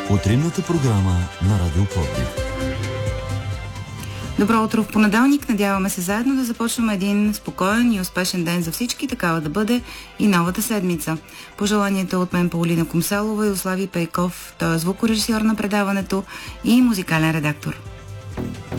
Утринната програма на Радио Пловдив. Добро утро в понеделник. Надяваме се заедно да започваме един спокоен и успешен ден за всички, такава да бъде и новата седмица. Пожеланието от мен Паулина Комсалова и Ослави Пейков, той е звукорежисьор на предаването и музикален редактор.